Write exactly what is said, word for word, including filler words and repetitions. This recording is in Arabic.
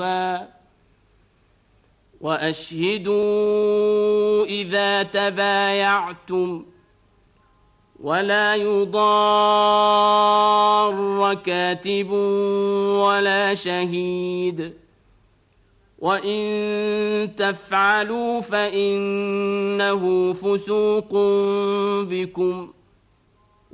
وأشهدوا إذا تبايعتم ولا يضار كاتب ولا شهيد وإن تفعلوا فإنه فسوق بكم